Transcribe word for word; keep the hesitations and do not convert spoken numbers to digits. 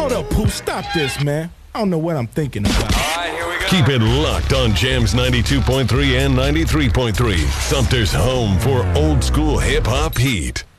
Hold up, Pooh. Stop this, man. I don't know what I'm thinking about. All right, here we go. Keep it locked on Jams ninety-two point three and ninety-three point three. Sumter's home for old school hip hop heat.